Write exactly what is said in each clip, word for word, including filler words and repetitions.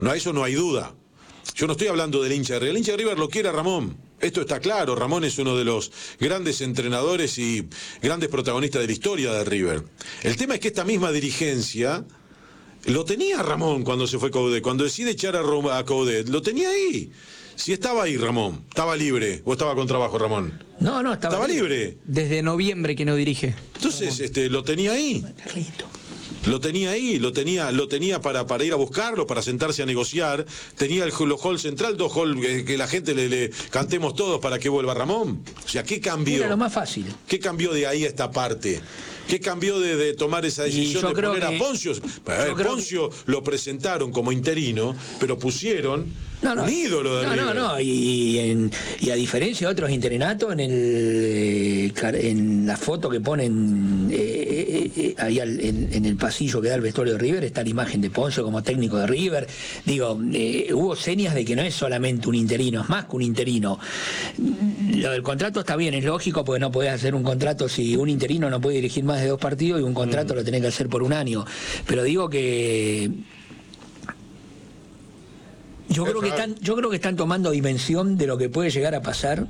No, eso no hay duda. Yo no estoy hablando del hincha de River. El hincha de River lo quiere a Ramón. Esto está claro. Ramón es uno de los grandes entrenadores y grandes protagonistas de la historia de River. El tema es que esta misma dirigencia lo tenía Ramón cuando se fue Coudet. Cuando decide echar a, Rom- a Coudet, lo tenía ahí. Si estaba ahí Ramón, estaba libre o estaba con trabajo Ramón. No, no, estaba, estaba libre. libre. Desde noviembre que no dirige. Entonces, este, lo tenía ahí. Lo tenía ahí, lo tenía, lo tenía para, para ir a buscarlo, para sentarse a negociar. Tenía el, los hall central, dos hall que, que la gente le, le cantemos todos para que vuelva Ramón. O sea, ¿qué cambió? Era lo más fácil. ¿Qué cambió de ahí a esta parte? ¿Qué cambió de, de tomar esa decisión de poner que, a Poncio? A ver, Poncio que... lo presentaron como interino, pero pusieron no, no, un ídolo de No, River. no, no, y, en, y a diferencia de otros interinatos, en el en la foto que ponen eh, eh, ahí al, en, en el pasillo que da el vestuario de River, está la imagen de Poncio como técnico de River. Digo, eh, hubo señas de que no es solamente un interino, es más que un interino. Lo del contrato está bien, es lógico, porque no podés hacer un contrato si un interino no puede dirigir más de dos partidos y un contrato mm. lo tenés que hacer por un año. Pero digo que yo creo que están, yo creo que están tomando dimensión de lo que puede llegar a pasar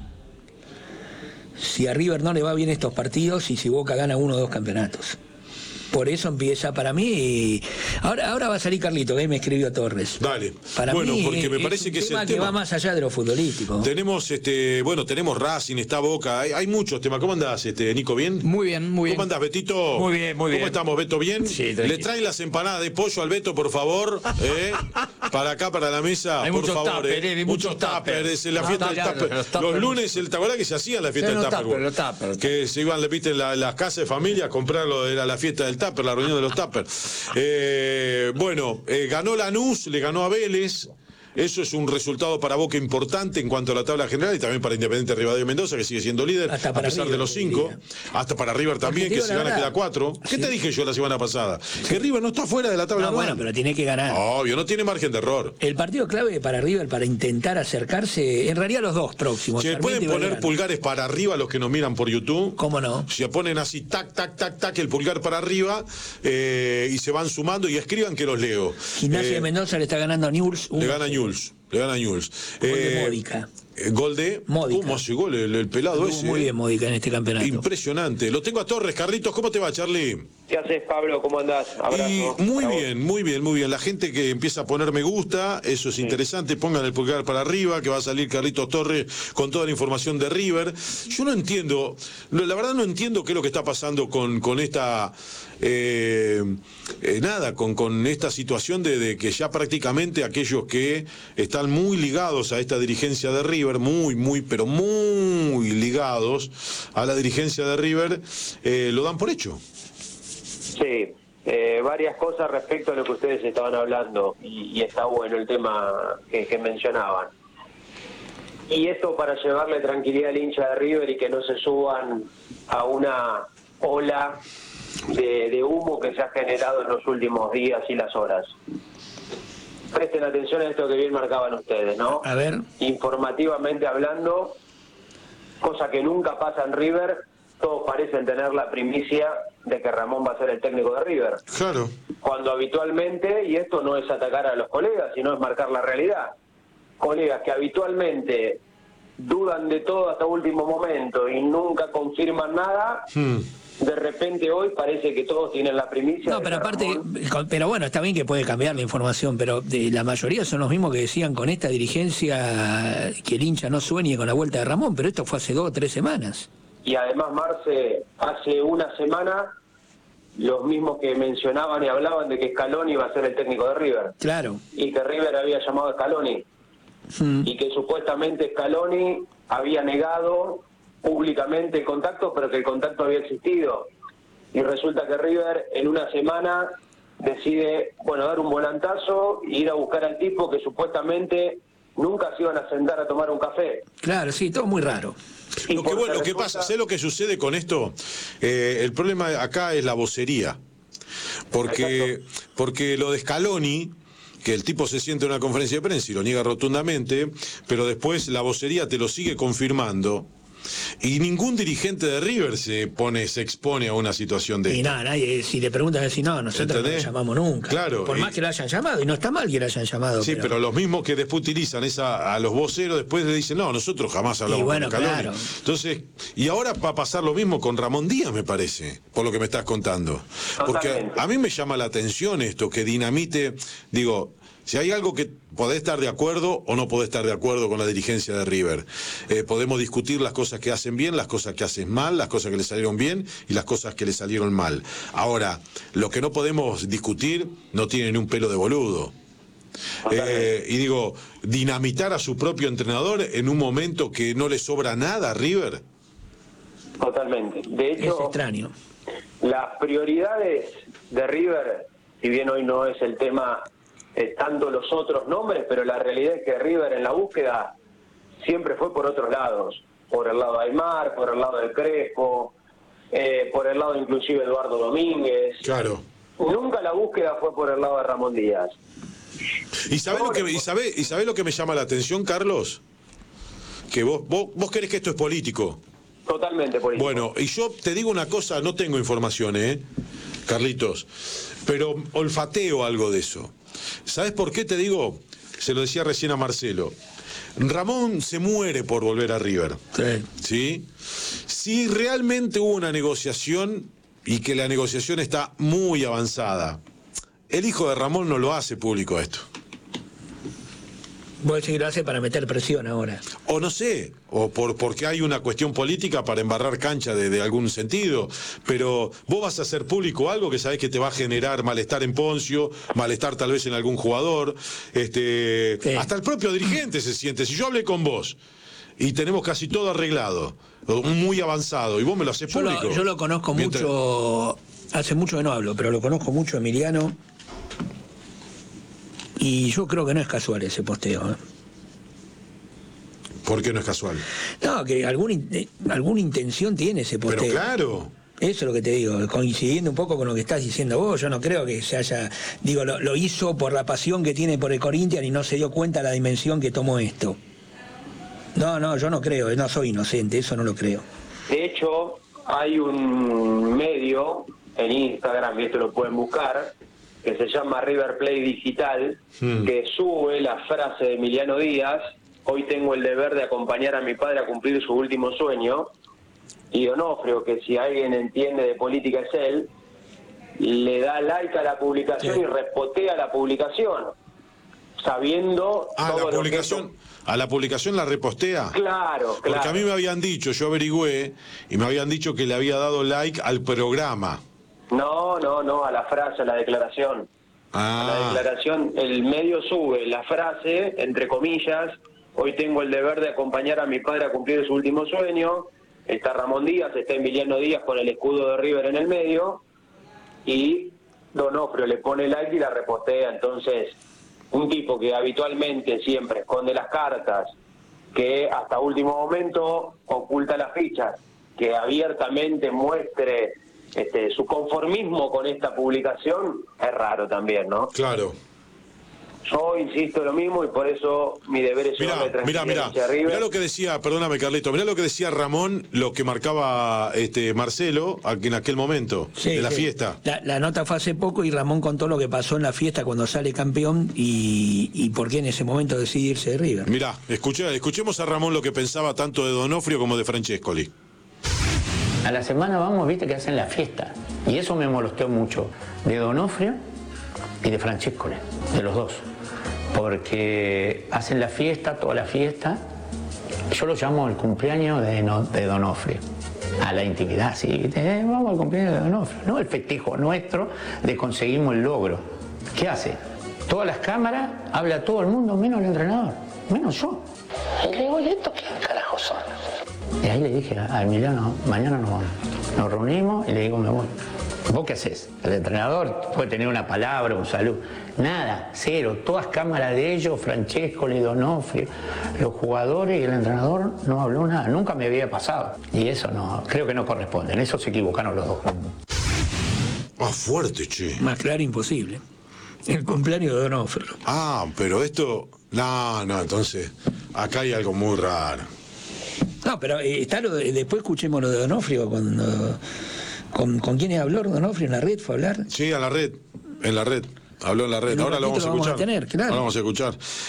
si a River no le va bien estos partidos y si Boca gana uno o dos campeonatos. Por eso empieza para mí. Y ahora, ahora va a salir Carlito, que ahí me escribió Torres. Dale. Para bueno, mí porque me es parece un que es tema el que tema va más allá de lo futbolístico. Tenemos, este, bueno, tenemos Racing, está Boca, hay, hay muchos temas. ¿Cómo andás, este, Nico? ¿Bien? Muy bien, muy bien. ¿Cómo andás, Betito? Muy bien, muy bien. ¿Cómo estamos, Beto? ¿Bien? Sí, Le traen las empanadas de pollo al Beto, por favor, ¿eh? Para acá, para la mesa, hay por muchos favor. Tupper, eh. eh, muchos tupper. Es la no, fiesta no, del no, tupper. los, los, tupper. los lunes, el, ¿te acuerdas que se hacía la fiesta sí, del los tupper? Los tupper. Que se iban, le viste, la, las casas de familia a comprarlo, era la fiesta del tupper, la reunión de los tupper. Eh, bueno, eh, ganó Lanús, le ganó a Vélez. Eso es un resultado para Boca importante en cuanto a la tabla general y también para Independiente Rivadavia Mendoza, que sigue siendo líder, a pesar River, de los cinco. Hasta para River también, que si gana verdad, queda cuatro. ¿Qué sí. te dije yo la semana pasada? Que River no está fuera de la tabla. No, bueno, pero tiene que ganar. Obvio, no tiene margen de error. El partido clave para River, para intentar acercarse, en realidad los dos próximos. Si pueden poner pulgares para arriba los que nos miran por YouTube. ¿Cómo no? Si ponen así, tac, tac, tac, tac, el pulgar para arriba eh, y se van sumando y escriban que los leo. Gimnasia eh, de Mendoza le está ganando a Newell's. Le gana Newell's. Le gana Newell's. Gol eh, de Módica. Gol de Módica. ¿Cómo hace gol el, el pelado ese? Muy bien Módica en este campeonato. Impresionante. Lo tengo a Torres. Carlitos, ¿cómo te va, Charlie? ¿Qué haces, Pablo? ¿Cómo andás? Abrazo. Y muy bien, muy bien, muy bien. La gente que empieza a poner me gusta, eso es sí. interesante. Pongan el pulgar para arriba, que va a salir Carlitos Torres con toda la información de River. Yo no entiendo, la verdad no entiendo qué es lo que está pasando con, con esta... Eh, eh, nada, con, con esta situación de, de que ya prácticamente aquellos que están muy ligados a esta dirigencia de River, muy, muy, pero muy ligados a la dirigencia de River, eh, lo dan por hecho. Sí, eh, varias cosas respecto a lo que ustedes estaban hablando y, y está bueno el tema que, que mencionaban. Y esto para llevarle tranquilidad al hincha de River y que no se suban a una ola de, de humo que se ha generado en los últimos días y las horas. Presten atención a esto que bien marcaban ustedes, ¿no? A ver. Informativamente hablando, cosa que nunca pasa en River, todos parecen tener la primicia de que Ramón va a ser el técnico de River. Claro. Cuando habitualmente, y esto no es atacar a los colegas, sino es marcar la realidad, colegas que habitualmente dudan de todo hasta último momento y nunca confirman nada, hmm. de repente hoy parece que todos tienen la primicia. No, pero aparte, Ramón... pero bueno, está bien que puede cambiar la información, pero de la mayoría son los mismos que decían con esta dirigencia que el hincha no sueñe con la vuelta de Ramón, pero esto fue hace dos o tres semanas. Y además, Marce, hace una semana los mismos que mencionaban y hablaban de que Scaloni iba a ser el técnico de River. Claro. Y que River había llamado a Scaloni. Hmm. Y que supuestamente Scaloni había negado públicamente el contacto, pero que el contacto había existido. Y resulta que River en una semana decide, bueno, dar un volantazo e ir a buscar al tipo que supuestamente nunca se iban a sentar a tomar un café. Claro, sí, todo muy raro. Lo que, bueno, lo que pasa, ¿sé lo que sucede con esto? Eh, el problema acá es la vocería. Porque, porque lo de Scaloni, que el tipo se siente en una conferencia de prensa y lo niega rotundamente, pero después la vocería te lo sigue confirmando. Y ningún dirigente de River se pone, se expone a una situación de Y esta. nada, nadie, si le preguntan, decir, no, nosotros ¿Entendés? no lo llamamos nunca. Claro, Por y- más que lo hayan llamado, y no está mal que lo hayan llamado. Sí, pero, los mismos que después utilizan esa a los voceros, después le dicen, no, nosotros jamás hablamos Y bueno, con Scaloni. claro. Entonces, y ahora va a pasar lo mismo con Ramón Díaz, me parece, por lo que me estás contando. Porque Totalmente. a, a mí me llama la atención esto, que dinamite, digo, si hay algo que podés estar de acuerdo o no podés estar de acuerdo con la dirigencia de River. Eh, podemos discutir las cosas que hacen bien, las cosas que hacen mal, las cosas que le salieron bien y las cosas que le salieron mal. Ahora, lo que no podemos discutir no tiene ni un pelo de boludo. Eh, y digo, dinamitar a su propio entrenador en un momento que no le sobra nada a River. Totalmente. De Es hecho, extraño. las prioridades de River, si bien hoy no es el tema eh, tanto los otros nombres, pero la realidad es que River en la búsqueda siempre fue por otros lados, por el lado de Aymar, por el lado del Crespo, eh, por el lado inclusive de Eduardo Domínguez. Claro. Nunca la búsqueda fue por el lado de Ramón Díaz. ¿Y sabés lo que, y sabe, y sabe lo que me llama la atención, Carlos? Que vos, vos, vos querés que esto es político. Totalmente político. Bueno, y yo te digo una cosa, no tengo información, ¿eh, Carlitos? Pero olfateo algo de eso. ¿Sabes por qué te digo? Se lo decía recién a Marcelo. Ramón se muere por volver a River. Sí. ¿Sí? Si realmente hubo una negociación y que la negociación está muy avanzada, el hijo de Ramón no lo hace público esto. Vos decís que lo hace para meter presión ahora. O no sé, o por porque hay una cuestión política para embarrar cancha de, de algún sentido, pero vos vas a hacer público algo que sabés que te va a generar malestar en Poncio, malestar tal vez en algún jugador, este, Sí. hasta el propio dirigente se siente. Si yo hablé con vos y tenemos casi todo arreglado, muy avanzado, y vos me lo haces Yo público. lo, yo lo conozco Mientras- mucho, hace mucho que no hablo, pero lo conozco mucho, Emiliano. Y yo creo que no es casual ese posteo. ¿eh? ¿Por qué no es casual? No, que algún, in- eh, alguna intención tiene ese posteo. Pero claro. Eso es lo que te digo, coincidiendo un poco con lo que estás diciendo vos, yo no creo que se haya, digo, lo, lo hizo por la pasión que tiene por el Corinthians y no se dio cuenta la dimensión que tomó esto. No, no, yo no creo, no soy inocente, eso no lo creo. De hecho, hay un medio en Instagram, y esto lo pueden buscar, que se llama River Play Digital, Hmm. que sube la frase de Emiliano Díaz: hoy tengo el deber de acompañar a mi padre a cumplir su último sueño. Y Donofrio, que si alguien entiende de política es él, le da like a la publicación Sí. y repotea la publicación, sabiendo Ah, todo la lo que publicación, esto- a la publicación la repostea. Claro, Porque claro. a mí me habían dicho, yo averigüé, y me habían dicho que le había dado like al programa. No, no, no, a la frase, a la declaración. A la Ah, declaración, el medio sube la frase, entre comillas: hoy tengo el deber de acompañar a mi padre a cumplir su último sueño. Está Ramón Díaz, está Emiliano Díaz con el escudo de River en el medio, y Donofrio le pone like y la repostea. Entonces, un tipo que habitualmente siempre esconde las cartas, que hasta último momento oculta las fichas, que abiertamente muestre este, su conformismo con esta publicación, es raro también, ¿no? claro. Yo insisto lo mismo y por eso mi deber es Mirá, llevarle mirá, mirá. tranquilidad a River. Mirá lo que decía, perdóname Carlito, mirá lo que decía Ramón, lo que marcaba este Marcelo aquí en aquel momento, Sí, de la sí. fiesta. La, la nota fue hace poco y Ramón contó lo que pasó en la fiesta cuando sale campeón y, y por qué en ese momento decidió irse de River. Mirá, escuché, escuchemos a Ramón lo que pensaba tanto de Donofrio como de Francescoli. A la semana vamos, viste que hacen la fiesta. Y eso me molestó mucho. De Donofrio y de Francescoli, de los dos. Porque hacen la fiesta, toda la fiesta. Yo lo llamo el cumpleaños de, no- de Donofrio. A la intimidad, sí. ¿viste? Eh, vamos al cumpleaños de Donofrio. No el festejo nuestro de conseguimos el logro. ¿Qué hace? Todas las cámaras, habla todo el mundo, menos el entrenador. Menos yo. Y le digo, ¿y esto qué carajo son? Y ahí le dije a Emiliano, mañana nos vamos. Nos reunimos y le digo, me voy. ¿Vos qué haces? El entrenador puede tener una palabra, un saludo. Nada, cero. Todas cámaras de ellos, Francesco, Donofrio, los jugadores y el entrenador no habló nada. Nunca me había pasado. Y eso no, creo que no corresponde. En eso se equivocaron los dos. Ah, fuerte, che. Más claro imposible. El cumpleaños de Donofrio. Ah, pero esto... No, no, entonces, acá hay algo muy raro. No, pero eh, está lo de- después escuchemos lo de Donofrio cuando con, con quiénes habló Donofrio en la red, fue a hablar. Sí, a la red, en la red. Habló en la red. En un Ahora lo vamos ratito a lo vamos a escuchar. tener, claro. Ahora vamos a escuchar.